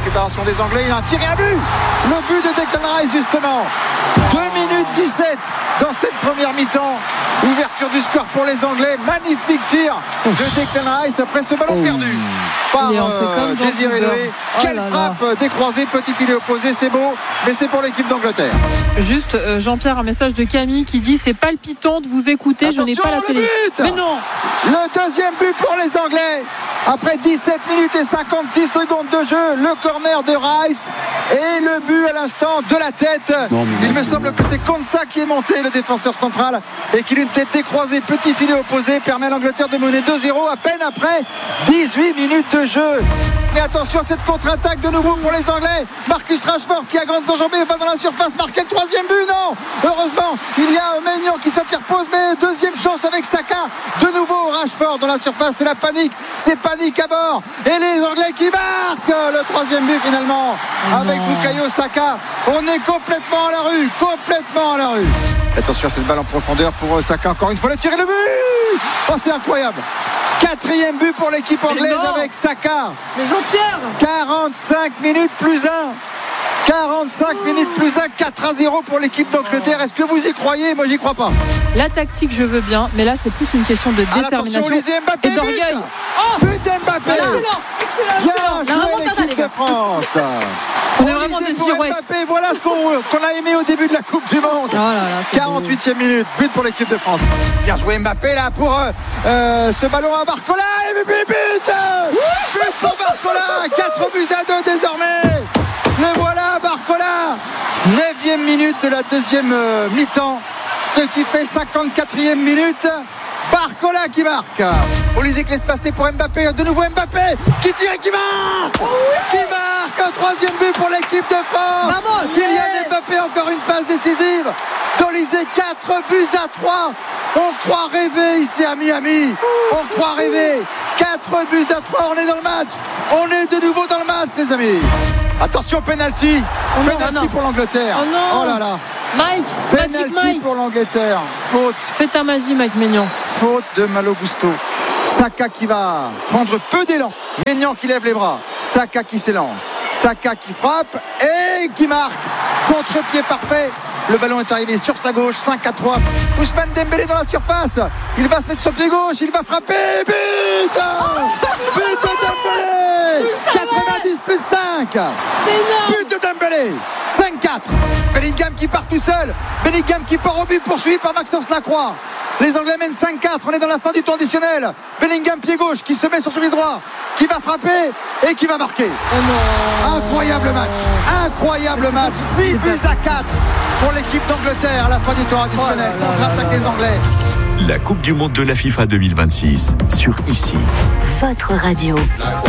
récupération des Anglais. Il a un tir et un but. Le but de Declan Rice, justement. 2 minutes 17 dans cette première mi-temps. Ouverture du score pour les Anglais. Magnifique tir de Declan Rice après ce ballon perdu par Désiré Doué. Quelle frappe décroisée, petit filet opposé, c'est beau, mais c'est pour l'équipe d'Angleterre. Juste, Jean-Pierre, un message de Camille qui dit: c'est palpitant de vous écouter. Attention, je n'ai pas la télé. But. Mais non. Le deuxième but pour les Anglais. Après 17 minutes et 56 secondes de jeu, le corner de Rice et le but à l'instant de la tête. Il me semble que c'est Konsa qui est monté, le défenseur central, et qu'il a une tête décroisée, petit filet opposé, permet à l'Angleterre de mener 2-0 à peine après 18 minutes de jeu. Mais attention à cette contre-attaque de nouveau pour les Anglais. Marcus Rashford qui a grandes enjambées va dans la surface marquer le troisième but. Non, heureusement il y a Maignan qui s'interpose, mais deuxième chance avec Saka. De nouveau Rashford dans la surface, c'est la panique, c'est panique à bord, et les Anglais qui marquent le troisième but finalement avec Bukayo Saka. On est complètement à la rue. Attention à cette balle en profondeur pour Saka, encore une fois le tir et le but. Oh, c'est incroyable. 4e but pour l'équipe anglaise avec Saka. Mais Jean-Pierre, 45 minutes plus 1. 45 minutes plus 1, 4-0 pour l'équipe d'Angleterre. Est-ce que vous y croyez? Moi, j'y crois pas. La tactique, je veux bien, mais là, c'est plus une question de détermination Mbappé, et d'orgueil. But d'Mbappé. Bien joué l'équipe de France. On est vraiment des girouettes. Mbappé, voilà ce qu'on a aimé au début de la Coupe du Monde. 48e minute, but pour l'équipe de France. Bien joué Mbappé là pour ce ballon à Barcola. Et but pour Barcola. 4-2 désormais. Le voilà Barcola. 9e minute de la deuxième mi-temps, ce qui fait 54e minute. Barcola qui marque. Olysée laisse passer pour Mbappé. De nouveau Mbappé qui tire et qui marque. Qui marque un troisième but pour l'équipe de France. Kylian Mbappé, encore une passe décisive. Olysée, 4-3. On croit rêver ici à Miami. On croit rêver. 4-3. On est dans le match. On est de nouveau dans le match, les amis. Attention, penalty. Penalty pour l'Angleterre. Oh là là. Penalty pour l'Angleterre. Faute. Fais ta magie, Mike Maignan. Faute de Malo Gusto. Saka qui va prendre peu d'élan. Maignan qui lève les bras. Saka qui s'élance. Saka qui frappe et qui marque. Contre-pied parfait. Le ballon est arrivé sur sa gauche. 5-3. Ousmane Dembélé dans la surface. Il va se mettre sur le pied gauche. Il va frapper. But de Dembélé. 90 plus 5. But de Dembélé. 5-4. Bellingham qui part tout seul. Bellingham qui part au but, poursuivi par Maxence Lacroix. Les Anglais mènent 5-4. On est dans la fin du temps additionnel. Bellingham pied gauche qui se met sur son pied droit, qui va frapper et qui va marquer. Incroyable match. 6 buts à 4 pour l'équipe d'Angleterre à la fin du temps additionnel. Contre-attaque des Anglais. La Coupe du Monde de la FIFA 2026 sur ICI. Votre radio.